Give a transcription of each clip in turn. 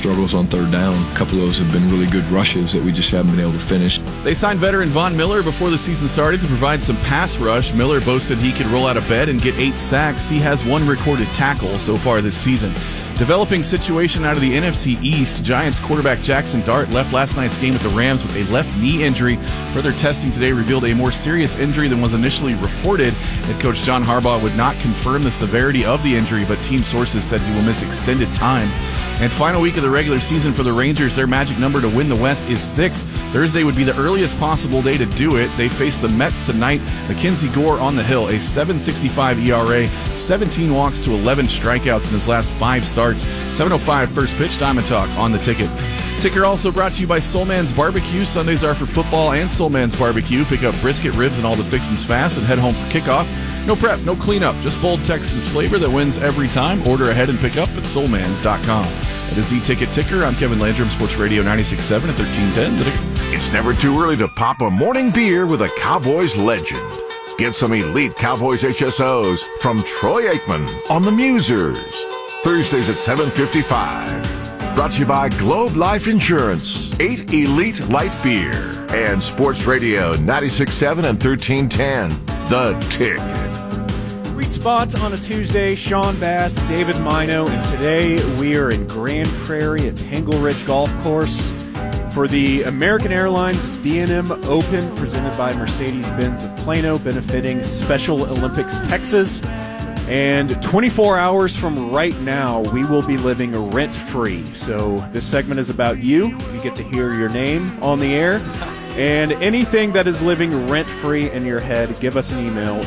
struggles on third down. A couple of those have been really good rushes that we just haven't been able to finish. They signed veteran Von Miller before the season started to provide some pass rush. Miller boasted he could roll out of bed and get 8 sacks. He has 1 recorded tackle so far this season. Developing situation out of the NFC East, Giants quarterback Jackson Dart left last night's game with the Rams with a left knee injury. Further testing today revealed a more serious injury than was initially reported. Head coach John Harbaugh would not confirm the severity of the injury, but team sources said he will miss extended time. And final week of the regular season for the Rangers, their magic number to win the West is 6. Thursday would be the earliest possible day to do it. They face the Mets tonight. Mackenzie Gore on the hill, a 7.65 ERA, 17 walks to 11 strikeouts in his last 5 starts. 7:05 first pitch, Diamond Talk on the ticket. Ticker also brought to you by Soul Man's Barbecue. Sundays are for football and Soul Man's Barbecue. Pick up brisket, ribs, and all the fixins fast and head home for kickoff. No prep, no cleanup, just bold Texas flavor that wins every time. Order ahead and pick up at soulmans.com. That is the Ticket Ticker. I'm Kevin Landrum, Sports Radio 96.7 at 1310. The Ticker. It's never too early to pop a morning beer with a Cowboys legend. Get some elite Cowboys HSOs from Troy Aikman on the Musers. Thursdays at 7:55. Brought to you by Globe Life Insurance, 8 Elite Light Beer, and Sports Radio 96.7 and 1310. The Ticket. Great spots on a Tuesday. Sean Bass, David Mino, and today we are in Grand Prairie at Tangle Ridge Golf Course for the American Airlines D&M Open presented by Mercedes-Benz of Plano, benefiting Special Olympics Texas. And 24 hours from right now, we will be living rent-free. So this segment is about you. You get to hear your name on the air. And anything that is living rent-free in your head, give us an email,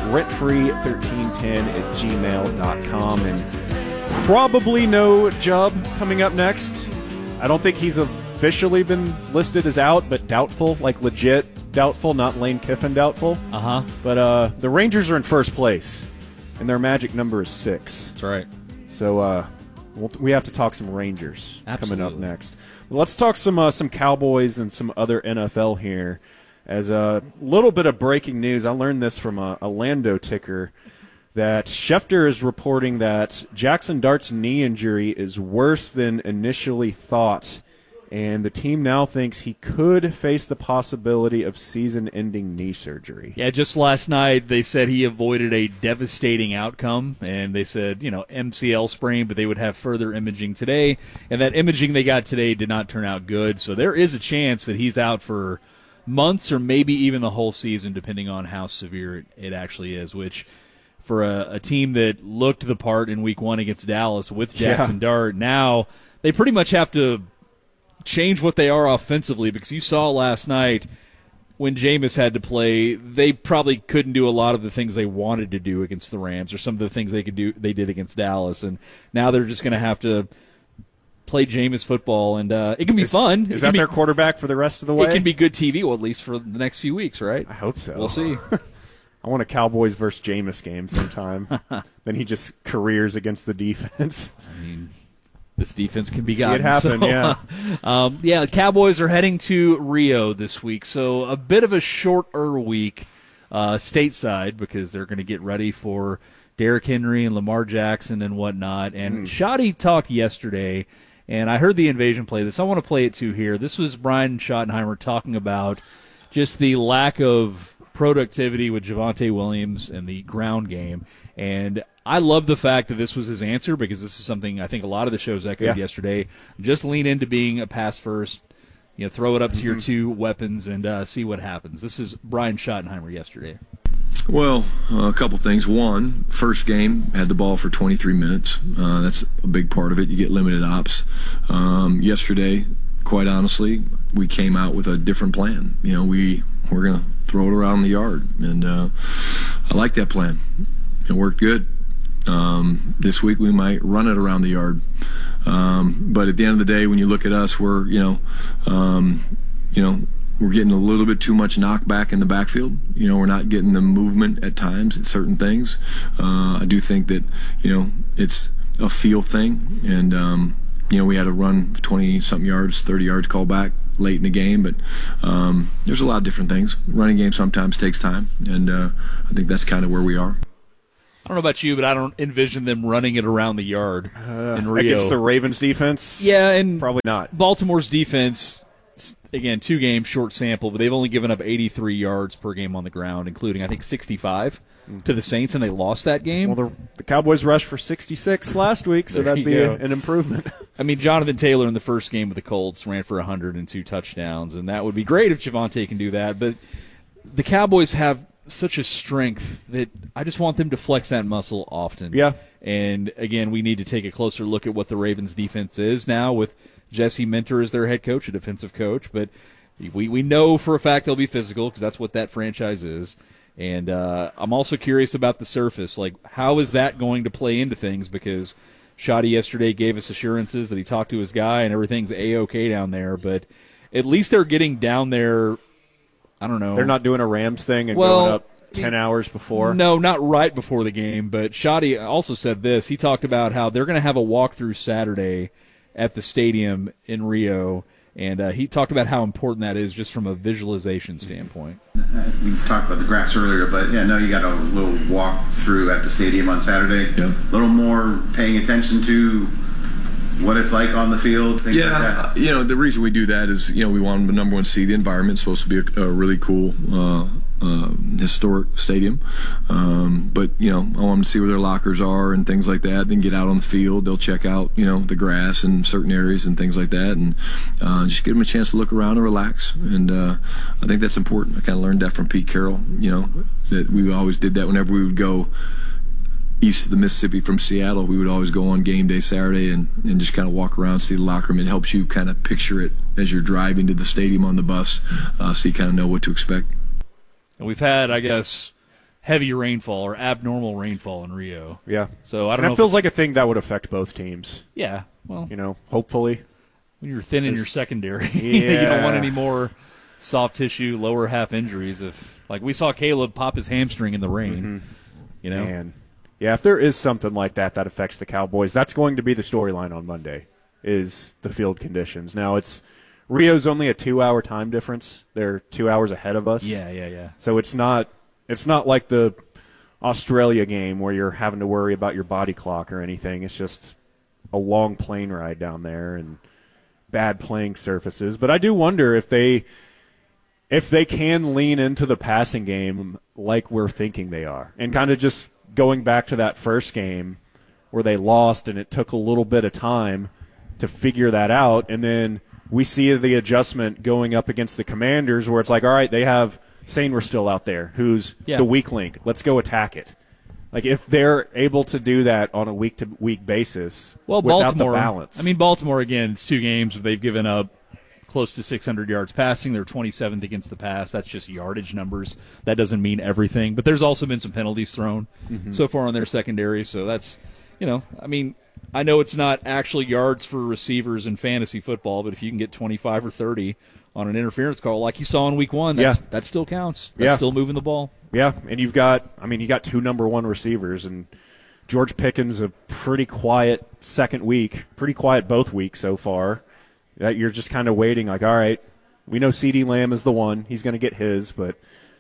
rentfree1310@gmail.com. And probably no Jubb coming up next. I don't think he's officially been listed as out, but doubtful, like legit doubtful, not Lane Kiffin doubtful. But the Rangers are in first place, and their magic number is 6. That's right. So we have to talk some Rangers. Absolutely. Coming up next. Well, let's talk some Cowboys and some other NFL here. As a little bit of breaking news, I learned this from a Lando ticker, that Schefter is reporting that Jackson Dart's knee injury is worse than initially thought, and the team now thinks he could face the possibility of season-ending knee surgery. Yeah, just last night they said he avoided a devastating outcome, and they said, MCL sprain, but they would have further imaging today, and that imaging they got today did not turn out good, so there is a chance that he's out for months or maybe even the whole season, depending on how severe it actually is, which for a team that looked the part in Week 1 against Dallas with Jackson Dart, now they pretty much have to change what they are offensively, because you saw last night when Jameis had to play, they probably couldn't do a lot of the things they wanted to do against the Rams, or some of the things they did against Dallas, and now they're just going to have to play Jameis football, and it can be fun. Is that their quarterback for the rest of the way? It can be good TV, well, at least for the next few weeks, right? I hope so. We'll see. I want a Cowboys versus Jameis game sometime. Then he just careers against the defense. I mean, this defense can be gotten. See it happen, yeah. Cowboys are heading to Rio this week, so a bit of a shorter week stateside, because they're going to get ready for Derrick Henry and Lamar Jackson and whatnot. And Schotty talked yesterday, and I heard the invasion play this. I want to play it too here. This was Brian Schottenheimer talking about just the lack of productivity with Javonte Williams and the ground game. And I love the fact that this was his answer, because this is something I think a lot of the shows echoed yesterday. Just lean into being a pass first, throw it up to your 2 weapons and see what happens. This is Brian Schottenheimer yesterday. Well, a couple things. One, first game, had the ball for 23 minutes. That's a big part of it. You get limited ops. Yesterday, quite honestly, we came out with a different plan. We're going to throw it around the yard, and I like that plan. It worked good. This week we might run it around the yard. But at the end of the day, when you look at us, we're getting a little bit too much knockback in the backfield. We're not getting the movement at times at certain things. I do think that, it's a feel thing. And, we had a run 20-something yards, 30 yards call back late in the game. But there's a lot of different things. Running game sometimes takes time. And I think that's kind of where we are. I don't know about you, but I don't envision them running it around the yard in Rio. Against the Ravens defense? Yeah, and probably not. Baltimore's defense, again, 2 games, short sample, but they've only given up 83 yards per game on the ground, including, I think, 65 to the Saints, and they lost that game. Well, the Cowboys rushed for 66 last week, so that'd be an improvement. I mean, Jonathan Taylor in the first game with the Colts ran for 102 touchdowns, and that would be great if Javonte can do that, but the Cowboys have such a strength that I just want them to flex that muscle often. Yeah. And, again, we need to take a closer look at what the Ravens' defense is now with Jesse Minter as their head coach, a defensive coach. But we know for a fact they'll be physical because that's what that franchise is. And I'm also curious about the surface. Like, how is that going to play into things? Because Shoddy yesterday gave us assurances that he talked to his guy and everything's A-OK down there. But at least they're getting down there. I don't know. They're not doing a Rams thing and going up 10 hours before? No, not right before the game. But Shoddy also said this. He talked about how they're going to have a walkthrough Saturday at the stadium in Rio. And he talked about how important that is just from a visualization standpoint. We talked about the grass earlier, but yeah, no, you got a little walk through at the stadium on Saturday. Yeah. A little more paying attention to what it's like on the field, things like that. You know, the reason we do that is, you know, we want them to, number one, see the environment. It's supposed to be a really cool historic stadium. But, you know, I want them to see where their lockers are and things like that. Then get out on the field. They'll check out, you know, the grass in certain areas and things like that. And just give them a chance to look around and relax. And I think that's important. I kind of learned that from Pete Carroll, you know, that we always did that whenever we would go east of the Mississippi from Seattle. We would always go on game day Saturday and just kind of walk around, see the locker room. It helps you kind of picture it as you're driving to the stadium on the bus, so you kind of know what to expect. And we've had, I guess, heavy rainfall or abnormal rainfall in Rio. Yeah. So I don't know. It feels like a thing that would affect both teams. Yeah. Well, you know, hopefully. When you're thin in your secondary, yeah. You don't want any more soft tissue, lower half injuries. If like we saw Caleb pop his hamstring in the rain, you know. Man. Yeah, if there is something like that affects the Cowboys, that's going to be the storyline on Monday, is the field conditions. Now, Rio's only a 2-hour time difference. They're 2 hours ahead of us. Yeah. So it's not like the Australia game where you're having to worry about your body clock or anything. It's just a long plane ride down there and bad playing surfaces. But I do wonder if they can lean into the passing game like we're thinking they are, and kind of just going back to that first game where they lost and it took a little bit of time to figure that out, and then we see the adjustment going up against the Commanders where it's like, all right, they have Sainwer still out there, who's the weak link. Let's go attack it. Like, if they're able to do that on a week-to-week basis without Baltimore, the balance. I mean, Baltimore, again, it's 2 games, but they've given up close to 600 yards passing. They're 27th against the pass. That's just yardage numbers. That doesn't mean everything. But there's also been some penalties thrown so far on their secondary. So that's, you know, I mean, I know it's not actually yards for receivers in fantasy football, but if you can get 25 or 30 on an interference call like you saw in week 1, that still counts. That's still moving the ball. Yeah, and you got 2 number 1 receivers, and George Pickens a pretty quiet second week, pretty quiet both weeks so far. That you're just kind of waiting, like, all right, we know CeeDee Lamb is the one. He's going to get his, but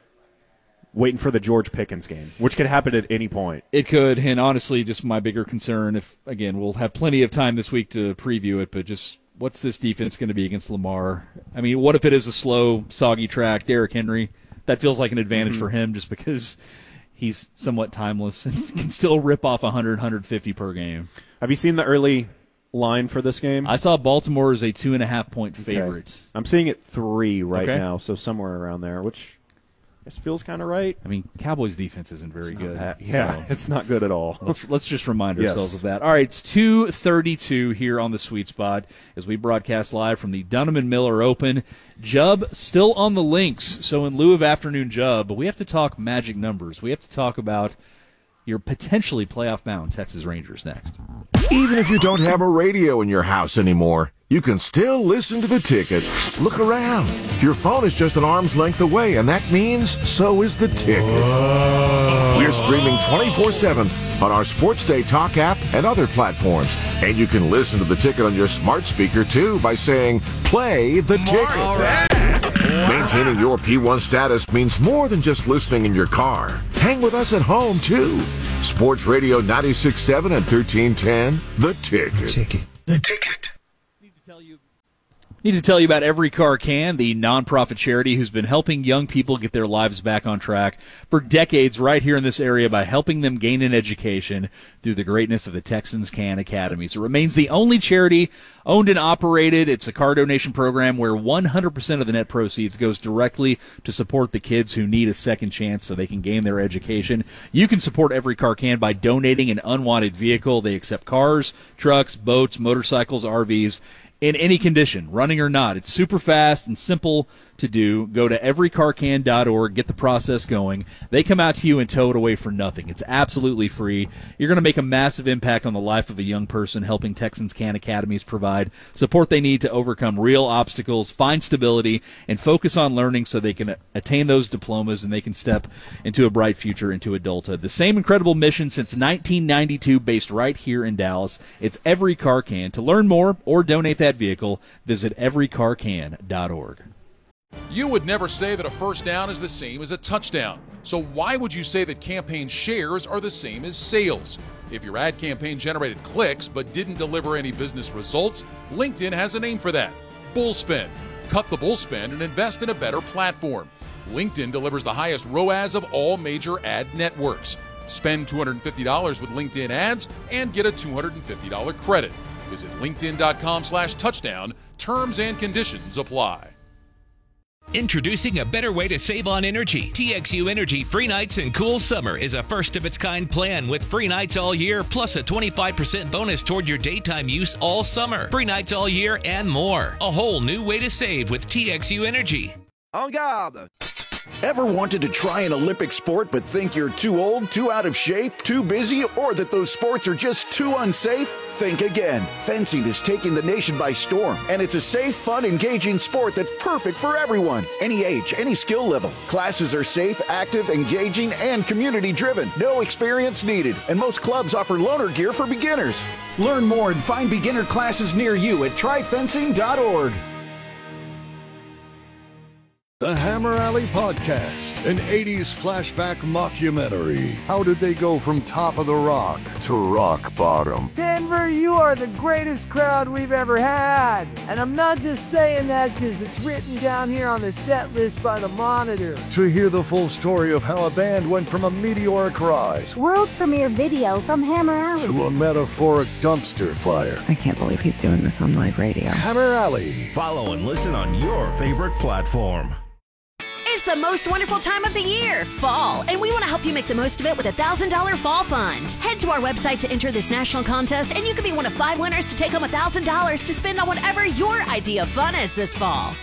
waiting for the George Pickens game, which could happen at any point. It could, and honestly, just my bigger concern, if, again, we'll have plenty of time this week to preview it, but just what's this defense going to be against Lamar? I mean, what if it is a slow, soggy track? Derrick Henry, that feels like an advantage for him just because he's somewhat timeless and can still rip off 100, 150 per game. Have you seen the early line for this game? I saw Baltimore as a 2.5-point favorite. I'm seeing it 3 right now, so somewhere around there, which this feels kind of right. I mean, Cowboys' defense isn't very good. So it's not good at all. Let's just remind ourselves of that. All right, it's 2:32 here on the Sweet Spot as we broadcast live from the Dunham & Miller Open. Jubb still on the links, so in lieu of afternoon Jubb, but we have to talk magic numbers. We have to talk about your potentially playoff-bound Texas Rangers next. Even if you don't have a radio in your house anymore, you can still listen to the Ticket. Look around. Your phone is just an arm's length away, and that means so is the Ticket. We're streaming 24/7 on our Sports Day Talk app and other platforms. And you can listen to the Ticket on your smart speaker, too, by saying, play the Ticket. All right. Maintaining your P1 status means more than just listening in your car. Hang with us at home, too. Sports Radio 96.7 and 1310, The Ticket. The Ticket. Need to tell you about Every Car Can, the nonprofit charity who's been helping young people get their lives back on track for decades right here in this area by helping them gain an education through the greatness of the Texans Can Academies. It remains the only charity owned and operated. It's a car donation program where 100% of the net proceeds goes directly to support the kids who need a second chance so they can gain their education. You can support Every Car Can by donating an unwanted vehicle. They accept cars, trucks, boats, motorcycles, RVs, in any condition, running or not. It's super fast and simple to do. Go to everycarcan.org, get the process going. They come out to you and tow it away for nothing. It's absolutely free. You're going to make a massive impact on the life of a young person, helping Texans Can Academies provide support they need to overcome real obstacles, find stability, and focus on learning so they can attain those diplomas and they can step into a bright future into adulthood. The same incredible mission since 1992, based right here in Dallas. It's Every Car Can. To learn more or donate that vehicle, visit everycarcan.org. You would never say that a first down is the same as a touchdown. So why would you say that campaign shares are the same as sales? If your ad campaign generated clicks but didn't deliver any business results, LinkedIn has a name for that: bullspend. Cut the bullspend and invest in a better platform. LinkedIn delivers the highest ROAS of all major ad networks. Spend $250 with LinkedIn ads and get a $250 credit. Visit linkedin.com/touchdown. Terms and conditions apply. Introducing a better way to save on energy. TXU Energy Free Nights and Cool Summer is a first-of-its-kind plan with free nights all year, plus a 25% bonus toward your daytime use all summer. Free nights all year and more. A whole new way to save with TXU Energy. En garde! Ever wanted to try an Olympic sport but think you're too old, too out of shape, too busy, or that those sports are just too unsafe? Think again. Fencing is taking the nation by storm, and it's a safe, fun, engaging sport that's perfect for everyone. Any age, any skill level. Classes are safe, active, engaging, and community-driven. No experience needed, and most clubs offer loaner gear for beginners. Learn more and find beginner classes near you at tryfencing.org. The Hammer Alley Podcast, an 80s flashback mockumentary. How did they go from top of the rock to rock bottom? Denver, you are the greatest crowd we've ever had. And I'm not just saying that because it's written down here on the set list by the Monitor. To hear the full story of how a band went from a meteoric rise, world premiere video from Hammer Alley, to a metaphoric dumpster fire. I can't believe he's doing this on live radio. Hammer Alley. Follow and listen on your favorite platform. It's the most wonderful time of the year, fall, and we want to help you make the most of it with a $1,000 fall fund. Head to our website to enter this national contest, and you could be one of 5 winners to take home $1,000 to spend on whatever your idea of fun is this fall.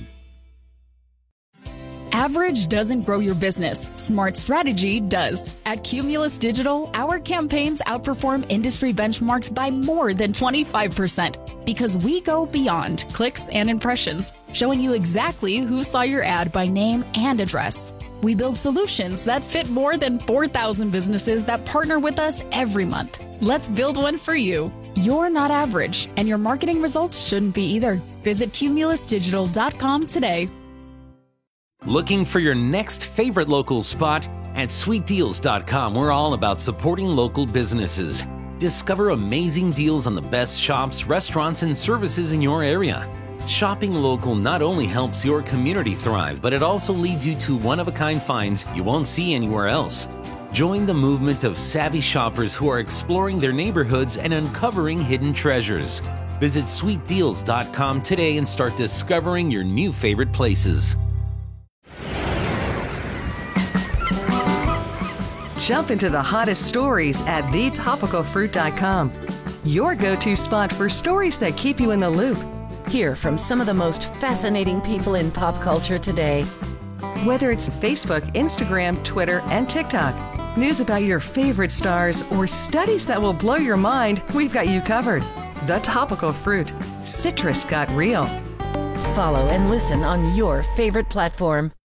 Average doesn't grow your business. Smart strategy does. At Cumulus Digital, our campaigns outperform industry benchmarks by more than 25% because we go beyond clicks and impressions, showing you exactly who saw your ad by name and address. We build solutions that fit more than 4,000 businesses that partner with us every month. Let's build one for you. You're not average, and your marketing results shouldn't be either. Visit cumulusdigital.com today. Looking for your next favorite local spot? At sweetdeals.com, we're all about supporting local businesses. Discover amazing deals on the best shops, restaurants, and services in your area. Shopping local not only helps your community thrive, but it also leads you to one-of-a-kind finds you won't see anywhere else. Join the movement of savvy shoppers who are exploring their neighborhoods and uncovering hidden treasures. Visit sweetdeals.com today and start discovering your new favorite places. Jump into the hottest stories at thetopicalfruit.com. Your go-to spot for stories that keep you in the loop. Hear from some of the most fascinating people in pop culture today. Whether it's Facebook, Instagram, Twitter, and TikTok, news about your favorite stars, or studies that will blow your mind, we've got you covered. The Topical Fruit. Citrus got real. Follow and listen on your favorite platform.